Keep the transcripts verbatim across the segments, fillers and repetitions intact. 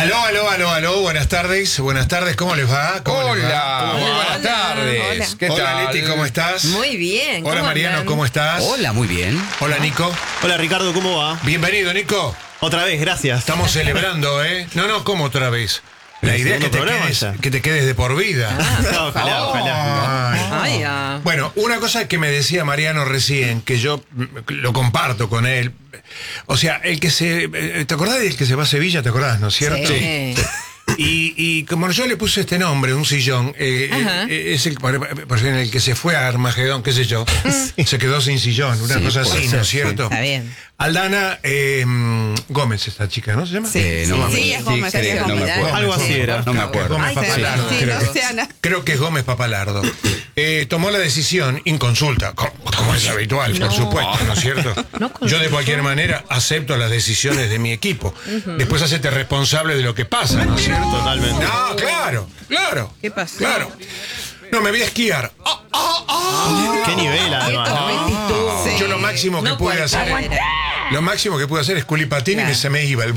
Aló, aló, aló, aló, buenas tardes, buenas tardes, ¿cómo les va? ¿Cómo Hola, les va? muy buenas tardes. Hola. ¿Qué Hola, tal? Leti, ¿cómo estás? Muy bien. Hola, ¿cómo Mariano, andan? ¿cómo estás? Hola, muy bien. Hola, Nico. Hola Ricardo, ¿cómo va? Bienvenido, Nico. Otra vez, gracias. Estamos celebrando, ¿eh? No, no, ¿cómo otra vez? La El idea es que te, segundo programa quedes, ya. que te quedes de por vida. No, ojalá, Oh. ojalá. Ay. Ay, ah. Bueno, una cosa que me decía Mariano recién, que yo mm, lo comparto con él. O sea, el que se... eh, ¿Te acordás del que se va a Sevilla? ¿Te acordás, no es cierto? Sí. Y, y como yo le puse este nombre, un sillón, eh, Ajá. eh, es el, por, por en el que se fue a Armagedón, qué sé yo, se quedó sin sillón, una Sí, cosa puede así, ser, ¿no es sí. cierto? Está bien. Aldana eh, Gómez, esta chica, ¿no se llama? Sí, Eh, no sí, me sí, acuerdo. es Gómez, creo, es no me Gómez. acuerdo. Algo así era. No me acuerdo. Gómez Ay, Papalardo, sí, creo. no sé, Ana. Creo que es Gómez Papalardo. Eh, tomó la decisión inconsulta, como, como es habitual, No. por supuesto, ¿no es cierto? No consultó. Yo de cualquier manera acepto las decisiones de mi equipo. Después hacete responsable de lo que pasa, ¿no es cierto? Totalmente. No, claro, claro. ¿Qué pasó? Claro. No, me voy a esquiar. Ah, ah, ah. Qué nivel, además. Ah, sí. Yo lo máximo que No pude hacer, cualquiera. lo máximo que pude hacer es culipatín y Claro. me, se me iba el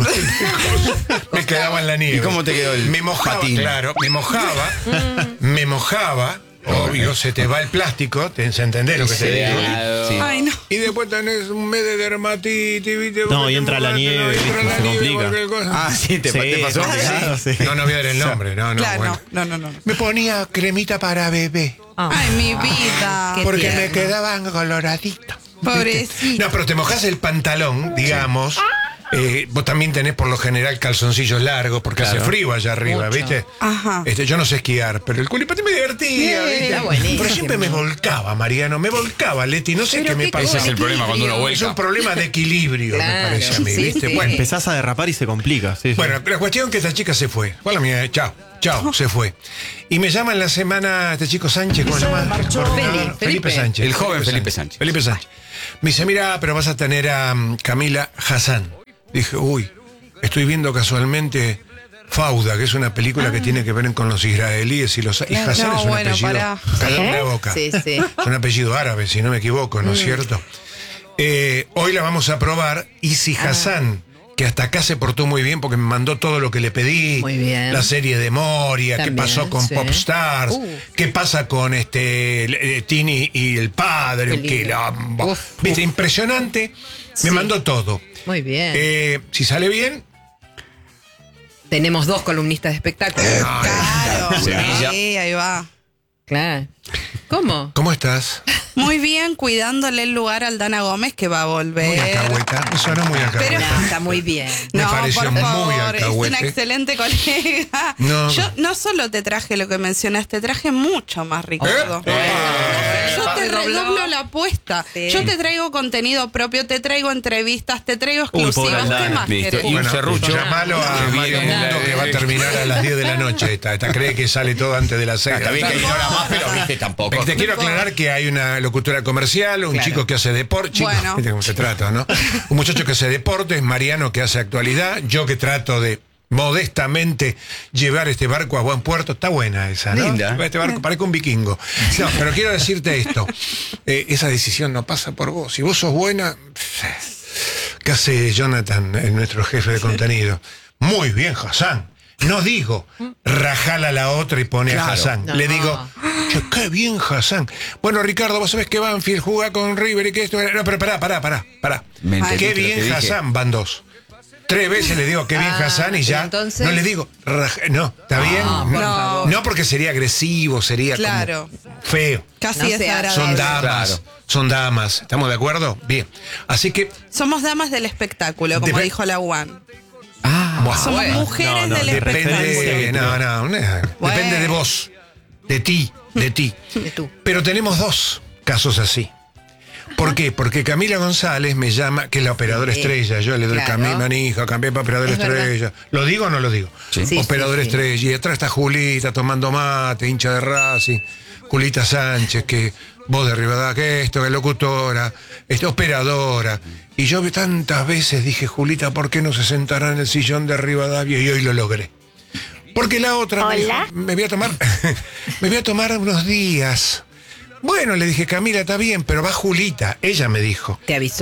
me quedaba en la nieve. ¿Y cómo te quedó el Me mojaba, patín? claro, me mojaba, me mojaba, obvio, se te va el plástico, te ¿se entendés lo que te digo? Sí. Ay, no. Y después tenés un mes de dermatitis, ¿viste? No, Porque y entra te la mojaste, nieve, no, entra ¿viste? la Se nieve, complica. cualquier cosa. Ah, sí, te, Sí, te pasó. sí, Ah, sí. No, no voy a dar el nombre, no, no, Claro, bueno. no, no, no, no. Me ponía cremita para bebé, Ah. Ay, mi vida. Qué porque tierno. me quedaban coloraditos. Pobrecito. No, pero te mojás el pantalón, digamos. Eh, vos también tenés por lo general calzoncillos largos, porque hace Claro. frío allá arriba, Mucho. ¿viste? Ajá. Este, yo no sé esquiar, pero el culipatín me divertía, Bien, ¿viste? está buenísimo. Pero siempre me volcaba, Mariano, me volcaba, Leti, no sé Pero qué me qué pasó. Ese es el problema cuando uno Es vuelca. un problema de equilibrio, me Claro, parece a mí, sí, ¿viste? sí. Bueno, Empezás a derrapar y se complica. Sí, sí. bueno, la cuestión es que esta chica se fue. Hola, mía, chao, chao, se fue. Y me llama en la semana este chico Sánchez, ¿cómo se llama? Coordinador. Felipe. Felipe Sánchez. El joven Felipe Sánchez. Felipe Sánchez. Me dice, mira, pero vas a tener a um, Camila Hassan. Dije, uy, estoy viendo casualmente Fauda, que es una película que tiene que ver con los israelíes y los... Y Claro. Hassan No, es un bueno, apellido... pará. Cállate la boca. Sí, sí. Es un apellido árabe, si no me equivoco, ¿no es cierto? Eh, hoy la vamos a probar y si Hassan, que hasta acá se portó muy bien porque me mandó todo lo que le pedí, Muy bien. la serie de Moria, qué También, pasó con sí. Popstars, Uh. qué pasa con este eh, Tini y el padre, Qué un lindo. quilombo. Uf, Viste, impresionante, me Sí. mandó todo. Muy bien. Eh, si sale bien, Tenemos dos columnistas de espectáculos. Claro. Sevilla. Sí, ahí va. Claro. ¿Cómo? ¿cómo estás? Muy bien, cuidándole el lugar a Aldana Gómez, que va a volver. Muy alcahueta, me sonó muy alcahueta. Pero- No, está muy bien. Me No, pareció por muy favor, es alcahuete. una excelente colega. No. Yo no solo te traje lo que mencionaste, traje mucho más, Ricardo. Eh, Yo te Dobló. redoblo la apuesta. Sí. Yo te traigo contenido propio, te traigo entrevistas, te traigo pobre exclusivas. ¿Qué Aldana. más Listo. querés? Y un Bueno, serrucho. llamalo a Que Mario viene, Mundo, que va a terminar a las diez de la noche. Esta, esta cree que sale todo antes de las seis. Está bien que hay una hora más, pero viste tampoco. Te quiero aclarar que hay una locutora comercial, un Claro. chico que hace deporte, chico, Bueno. ¿viste cómo se trata, no? Un muchacho que hace deportes, Mariano que hace actualidad, yo que trato de modestamente llevar este barco a buen puerto. Está buena esa, ¿no? Linda. Este barco parece un vikingo. No, pero quiero decirte esto. Eh, esa decisión no pasa por vos. Si vos sos buena, ¿qué hace Jonathan, eh, nuestro jefe de contenido? Muy bien, Hassan. No digo, rajala la otra y pone Claro. a Hassan. No. Le digo, che, qué bien Hassan. Bueno, Ricardo, vos sabés que Banfield juega con River y que esto... No, pero pará, pará, pará, pará. ¿Me entendiste Qué lo que bien dije? Hassan, van dos. Tres veces le digo, qué bien Ah, Hassan y ¿y ya. entonces? No le digo, raj- no, ¿está bien? por no, favor. no porque sería agresivo, sería como Claro. feo. Casi No sea- desagradable. Son damas, Claro. son damas. ¿Estamos de acuerdo? Bien. Así que... Somos damas del espectáculo, como Dep- dijo la One. Ah, buah, Somos bueno. mujeres No, no, del depende- espectáculo. Depende, no, no, no, Bueno. depende de vos, de ti, de ti. De tú. Pero tenemos dos casos así. ¿Por qué? Porque Camila González me llama, que es la operadora Sí, estrella. Yo le doy claro. camino, manija, cambié para operadora Es verdad. estrella. ¿Lo digo o no lo digo? Sí. Sí, Operadora sí, sí. estrella. Y atrás está Julita tomando mate, hincha de Racing. Julita Sánchez, que voz de Rivadavia, que esto, que locutora, este, operadora. Y yo tantas veces dije, Julita, ¿por qué no se sentará en el sillón de Rivadavia? Y hoy lo logré. Porque la otra me dijo, me voy a tomar, me voy a tomar unos días. Bueno, le dije, Camila, está bien, pero va Julita. Ella me dijo, Te avisó.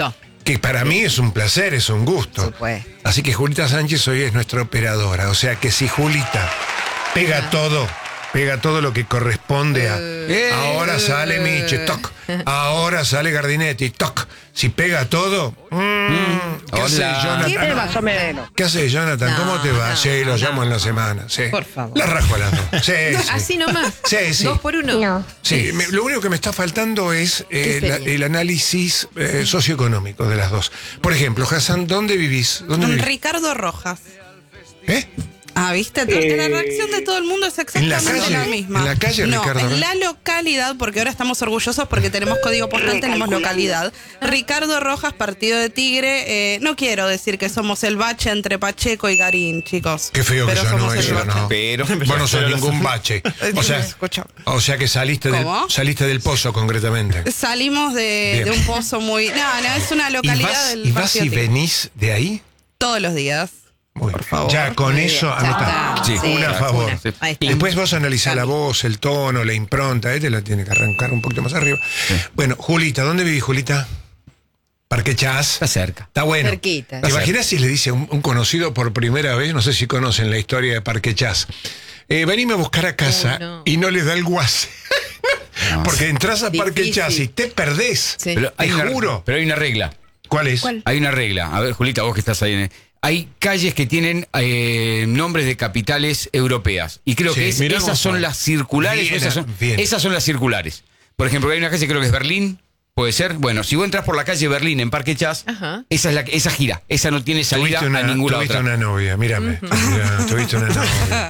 que para mí es un placer, es un gusto. Supuesto. Así que Julita Sánchez hoy es nuestra operadora. O sea que si Julita pega todo, pega todo lo que corresponde a... Eh. Ahora sale Miche, toc. Ahora sale Gardinetti, toc. Si pega todo... mm, ¿Qué hace Hola. Jonathan? Más o menos. ¿Qué hace Jonathan? No, ¿Cómo te va? no, sí, lo no. llamo en la semana. Sí. Por favor. La rajo a las dos. Sí, sí. Así nomás. Sí, sí. Dos por uno. No. Sí, me- lo único que me está faltando es eh, ¿Qué la- sería? el análisis eh, socioeconómico de las dos. Por ejemplo, Hassan, ¿dónde vivís? ¿Dónde vivís? Ricardo Rojas. ¿Eh? Ah, ¿viste? La reacción de todo el mundo es ¿En la exactamente calle? la misma. ¿En la calle, no, Ricardo en Rojas? la localidad, porque ahora estamos orgullosos porque tenemos código postal, tenemos localidad. Ricardo Rojas, partido de Tigre. Eh, no quiero decir que somos el bache entre Pacheco y Garín, chicos. Qué feo que Pero sonó somos el eso, bache. ¿no? Pero. Vos no sos ningún bache. O sea, Escucha. o sea que saliste del, ¿Cómo? saliste del pozo, concretamente. Salimos de, Bien. de un pozo muy... No, no, es una ¿Y localidad vas, del y, vas partido y Tigre. venís de ahí? Todos los días. Muy Por bien. favor. Ya, con Muy eso bien, ya anotá. está. Sí, Una a favor. una. Ahí está. Después vos analizás la Cambio. voz, el tono, la impronta. Este la tiene que arrancar un poquito más arriba. Bueno, Julita, ¿dónde vivís, Julita? Parque Chas. Está cerca. Está bueno. Cerquita. ¿Te imaginas si le dice un, un conocido por primera vez? No sé si conocen la historia de Parque Chas. Eh, venime a buscar a casa Uy, no. y no les da el guase. No, Porque entras a Parque Difícil. Chas y te perdés. Sí. Pero hay Te una, juro. Pero hay una regla. ¿Cuál es? ¿Cuál? Hay una regla. A ver, Julita, vos que estás ahí. En hay calles que tienen eh, nombres de capitales europeas. Y creo Sí, que es- mirá cómo esas son son. las circulares. Bien, o esas, son, bien. esas son las circulares. Por ejemplo, hay una calle, creo que es Berlín. Puede ser. Bueno, si vos entras por la calle Berlín en Parque Chas, Ajá. esa es la esa gira. Esa no tiene salida Tuviste una, a ninguna tuviste otra. una novia, mírame. Mirá, tuviste una novia.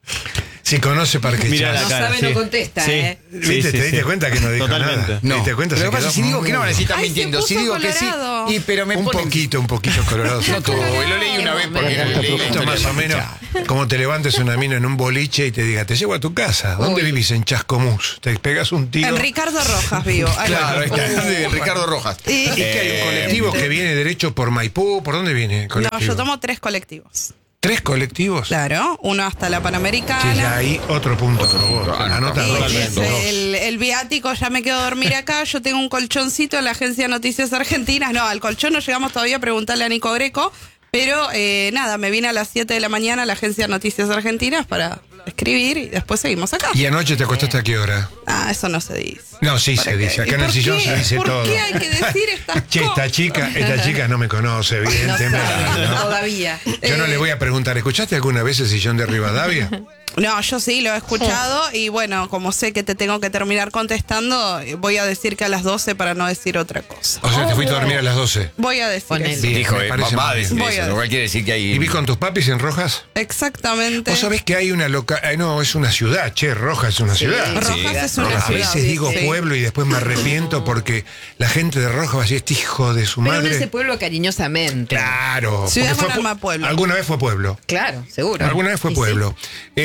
Si conoce Parque Mirá Chas. la cara. sabe, sí. no contesta, Sí. ¿eh? ¿Viste? Sí, ¿Te sí, diste sí. cuenta que no dijo Totalmente. nada? ¿Te No. diste cuenta? Lo Se que pasa quedó es que si digo que no van a decir, están Ay, se mintiendo. Si puso digo que sí, colorado. y, pero me Un ponen- poquito, un poquito colorado. No todo, lo leí una vez porque Un leí la Esto historia más de o menos Paquichá. como te levantes una mina en un boliche y te diga, te llevo a tu casa. ¿Dónde Uy. vivís? En Chascomús. Te pegas un tiro. En Ricardo Rojas vivo. Ahí va. Claro, ahí está, de Ricardo Rojas. Y- ¿Y que hay un colectivo que viene derecho por Maipú? ¿Por dónde viene el No, colectivo? yo tomo tres colectivos. ¿Tres colectivos? Claro, uno hasta la Sí, Panamericana. ya ahí otro punto, por favor. Ah, no, Anota Y dos. es dos. el, el viático, ya me quedo a dormir acá. Yo tengo un colchoncito en la agencia de Noticias Argentinas. No, al colchón no llegamos todavía a preguntarle a Nico Greco. Pero eh, nada, me vine a las siete de la mañana a la agencia de Noticias Argentinas para escribir y después seguimos acá. ¿Y anoche te acostaste a qué hora? Ah, eso no se dice. No, sí ¿Para se qué? dice. Acá ¿Y en el por sillón qué? se dice ¿Por todo. qué hay que decir estas Che, esta cosas? chica, esta chica no me conoce, No evidentemente. sabe, ¿no? todavía. Yo no le voy a preguntar, ¿escuchaste alguna vez el sillón de Rivadavia? No, yo sí lo he escuchado y bueno, como sé que te tengo que terminar contestando, voy a decir que a las doce para no decir otra cosa. O sea, te fuiste a dormir a las doce. Voy a decir Ponele. eso. Bien, Dijo, me eh, parece va a muy bien. decir Voy a eso, lo decir. cual quiere decir que hay... ¿Y vi con tus papis en Rojas? Exactamente. Vos sabés que hay una loca... ay, no, es una ciudad, che, Rojas es una ciudad. Rojas Sí. es una A ciudad. veces digo sí. pueblo y después me arrepiento porque la gente de Rojas va a decir, este hijo de su Pero no madre. ese pueblo cariñosamente. Claro. Ciudad porque con fue pu- alma pueblo. Alguna vez fue pueblo. Claro, seguro. Alguna vez fue Y sí. pueblo.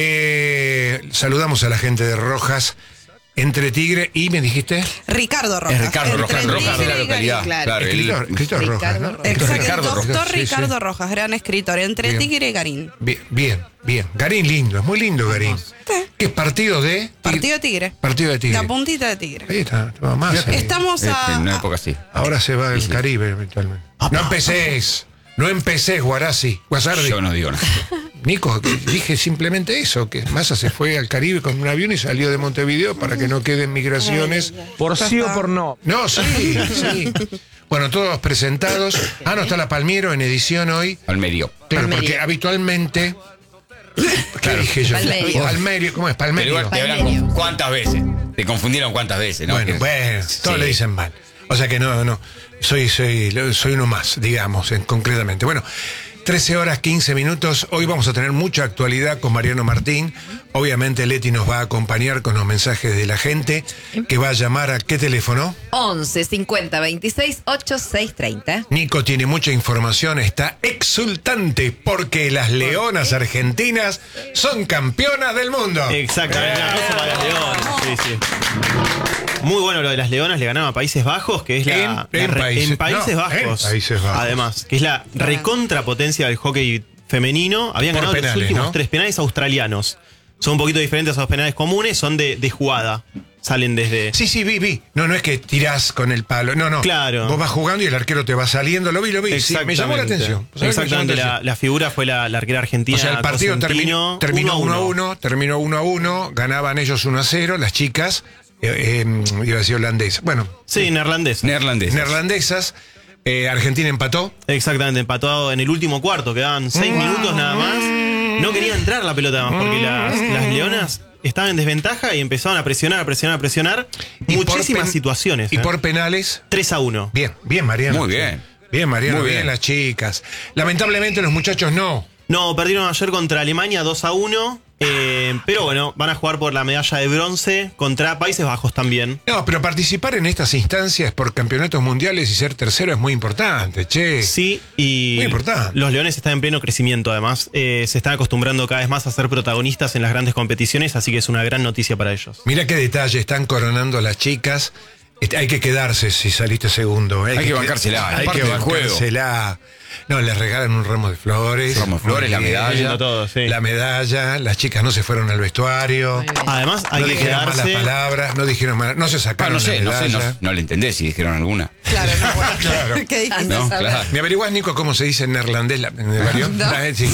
Eh, saludamos a la gente de Rojas, entre Tigre y, ¿me dijiste? Ricardo Rojas. Es Ricardo Entre Rojas, Rojas Tigre de la y localidad. Claro. Claro, el- Escritor, escritor Ricardo Rojas, ¿no? Rojas. Exacto, Ricardo el Rojas. doctor Sí, sí. Ricardo Rojas, gran escritor, entre Bien. Tigre y Garín. Bien, bien, bien. Garín lindo, es muy lindo Garín. ¿Qué es partido de? Partido de Tigre. Partido de Tigre. La puntita de Tigre. Ahí está, toma más. ahí. Estamos Este, a... en una a- época así. Ahora se va el Caribe eventualmente. No empecés, no empecés, Guarasi, Guasardi. Yo no digo nada. Nico, que dije simplemente eso, que Massa se fue al Caribe con un avión y salió de Montevideo para que no queden migraciones. Por sí o por no. No, sí, sí. Bueno, todos presentados. Ah, no, está la Palmiero en edición hoy. Al medio. Claro, Palmerio. porque habitualmente... ¿Qué dije yo? Palmerio. Palmerio, ¿cómo es? Pero Palmerio. igual te habrán Palmerio. conf- ¿cuántas veces? Te confundieron cuántas veces, ¿no? Bueno, Que- bueno, todos Sí. le dicen mal. O sea que no, no. Soy, soy, soy uno más, digamos, en, concretamente. Bueno, trece horas quince minutos. Hoy vamos a tener mucha actualidad con Mariano Martín. Obviamente Leti nos va a acompañar con los mensajes de la gente que va a llamar a qué teléfono. once cincuenta veintiséis ochenta y seis treinta. Nico tiene mucha información, está exultante porque las leonas argentinas son campeonas del mundo. Exactamente, un aplauso para las leonas. Sí, sí. Muy bueno lo de las leonas, le ganaron a Países Bajos, que es la. En- la en re- Países- en Países no, Bajos. en Países Bajos. Además, que es la recontrapotencia del hockey femenino. Habían Por ganado penales, los últimos ¿no? tres penales australianos. son un poquito diferentes a los penales comunes, son de, de jugada. Salen desde... Sí, sí, vi, vi. No, no es que tirás con el palo. No, no. Claro. Vos vas jugando y el arquero te va saliendo. Lo vi, lo vi. Sí, me llamó la atención. Exactamente. La, la figura fue la, la arquera argentina. O sea, el partido terminó, terminó uno a uno. Terminó uno a uno. Ganaban ellos uno a cero. Las chicas, eh, eh, iba a decir holandesas. Bueno. Sí, neerlandesas. Neerlandesas. Neerlandesas. Eh, Argentina empató. Exactamente, empató en el último cuarto. Quedaban seis mm. minutos nada más. No quería entrar la pelota más porque las, las leonas estaban en desventaja y empezaban a presionar, a presionar, a presionar. Y muchísimas pen, situaciones. Y ¿eh? por penales. tres a uno. Bien, bien, Mariano. Muy bien. Bien, Mariano, Muy bien. bien las chicas. Lamentablemente los muchachos no. No, perdieron ayer contra Alemania dos a uno. Eh, pero bueno, van a jugar por la medalla de bronce contra Países Bajos también. No, pero participar en estas instancias por campeonatos mundiales y ser tercero es muy importante, che. Sí, y muy importante. Los leones están en pleno crecimiento además. Eh, se están acostumbrando cada vez más a ser protagonistas en las grandes competiciones, así que es una gran noticia para ellos. Mira qué detalle, están coronando a las chicas. Hay que quedarse si saliste segundo. Hay, hay que, que bancársela. Hay que bancársela. No, les regalan un ramo de flores. Ramo de flores, la medalla. Todo, sí. La medalla. Las chicas no se fueron al vestuario. Además, hay no que dijeron quedarse... malas palabras, no dijeron malas, no se sacaron ah, no sé, la medalla. No sé, no, no le entendés si dijeron alguna. Claro, no, bueno, claro. Qué difícil no, saber. Claro. ¿Me averiguás, Nico, cómo se dice en neerlandés? La, en el no. La, sí.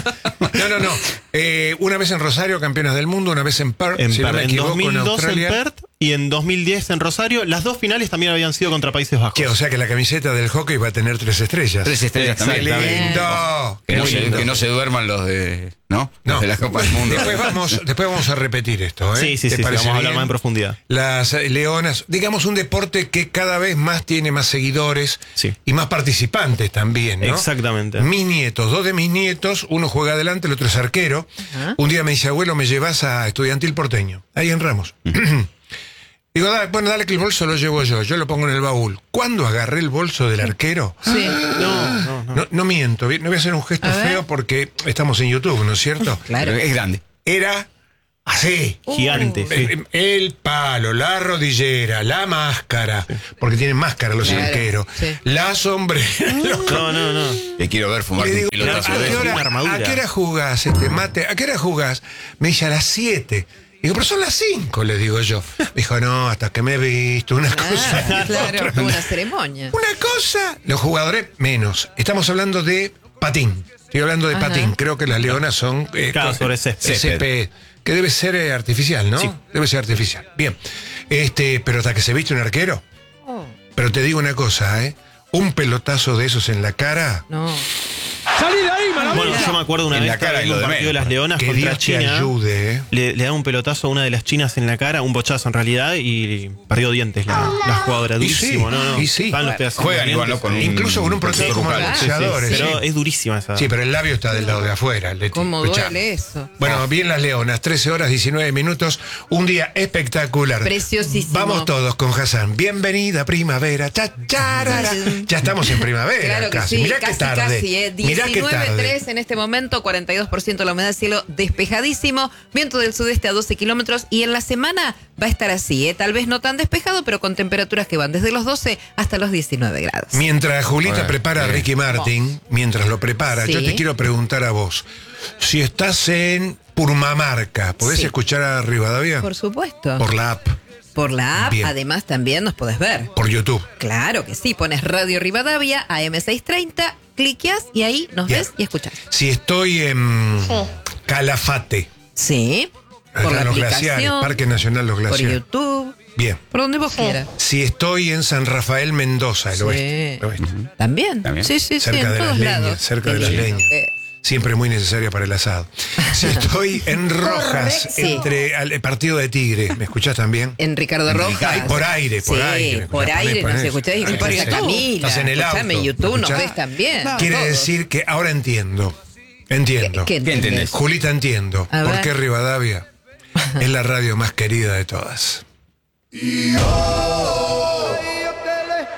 no, no, no. Eh, una vez en Rosario, campeonas del mundo, una vez en Perth, en, si Perth, no me en equivoco, dos mil dos en Australia. En Perth y en dos mil diez en Rosario. Las dos finales también habían sido contra Países Bajos. ¿Qué? O sea que la camiseta del hockey va a tener tres estrellas. Tres estrellas también. ¡Lindo! Que no, se, lindo. que no se duerman los de... ¿No? No. Los de la Copa del Mundo. Después vamos, después vamos a repetir esto, ¿eh? Sí, sí, sí, sí, vamos a hablar bien? más en profundidad. Las leonas, digamos un deporte que cada vez más tiene más seguidores sí. y más participantes también, ¿no? Exactamente. Mis nietos, dos de mis nietos, uno juega adelante, el otro es arquero. Uh-huh. Un día me dice, abuelo, me llevas a Estudiantil Porteño, ahí en Ramos. Uh-huh. Digo, dale, bueno, dale que el bolso lo llevo yo, yo lo pongo en el baúl. ¿Cuándo agarré el bolso del arquero? Sí. No, no, no. No, no miento, no voy a hacer un gesto feo porque estamos en YouTube, ¿no es cierto? Claro. Es grande. Era así. Gigante. Sí. El, el palo, la rodillera, la máscara, sí. porque tienen máscara los claro. arqueros, sí. la sombrera. No, no, no. Te quiero ver fumar un pilotazo ¿a, de qué hora, ¿A qué hora jugás este mate? ¿A qué hora jugás? Me dice a las siete. Digo, pero son las cinco, le digo yo. Me dijo, no, hasta que me he visto, una ah, cosa. Claro, como una ceremonia. Una cosa, los jugadores menos. Estamos hablando de patín. Estoy hablando de Ajá. patín. Creo que las leonas son. Eh, claro, sobre césped. césped. Que debe ser eh, artificial, ¿no? Sí. Debe ser artificial. Bien. Este, pero hasta que se viste un arquero. Oh. Pero te digo una cosa, ¿eh? Un pelotazo de esos en la cara. No. ¡Salí de ahí, maravilla! Bueno, yo me acuerdo una en vez la cara en un de partido de las Leonas que contra Dios China. te ayude, ¿eh? Le, le da un pelotazo a una de las chinas en la cara, un bochazo en realidad, y perdió dientes la, la jugadora. Durísimo, sí, ¿no? no. Y sí. Los Juegan igual, ¿no? Con un, incluso con un protector como los boxeadores. Sí, sí, pero sí. es durísima esa. Sí, pero el labio está del lado de afuera. ¿Cómo duele eso? Bueno, bien las Leonas, trece horas, diecinueve minutos, un día espectacular. Preciosísimo. Vamos todos con Hassan. Bienvenida primavera. Cha, charara. Ya estamos en primavera. Claro que casi. sí, Mirá casi, qué tarde. casi, eh. Mirá qué diecinueve tarde. tres en este momento, cuarenta y dos por ciento la humedad del cielo despejadísimo, viento del sudeste a doce kilómetros y en la semana va a estar así, ¿eh? Tal vez no tan despejado, pero con temperaturas que van desde los doce hasta los diecinueve grados. Mientras Julita bueno, prepara a bien. Ricky Martin, mientras lo prepara, Sí. yo te quiero preguntar a vos. Si estás en Purmamarca, ¿podés Sí. escuchar a Rivadavia? Por supuesto. Por la app, Por la app, Bien. además también nos podés ver. por YouTube. Claro que sí, pones Radio Rivadavia, A M seiscientos treinta, cliqueas y ahí nos Bien. ves y escuchás. Si estoy en Calafate, Sí, por acá la en los glaciares, aplicación, Parque Nacional Los por Glaciares. YouTube, Bien. por donde vos quieras. Si estoy en San Rafael Mendoza, el Sí. oeste. el oeste. ¿También? También. Sí, sí, sí, Cerca en de las todos leñas, lados. cerca de Qué las lindo leñas. que es. Siempre muy necesaria para el asado. Si estoy en Rojas, Correcto. Sí. entre el partido de Tigre, ¿me escuchás también? En Ricardo Rojas. Ay, por aire, por Sí, aire. me por escuchás, aire ponés, nos ponés. escuchás y Sí, por sí, sí. Camila. Estás en el auto. Escuchame, YouTube nos ¿Escuchás? ves también. Quiere Todos. decir que ahora entiendo. Entiendo. ¿Qué, qué ¿Qué entendés? Julita, entiendo. A ¿Por ver. qué Rivadavia es la radio más querida de todas? Y oh,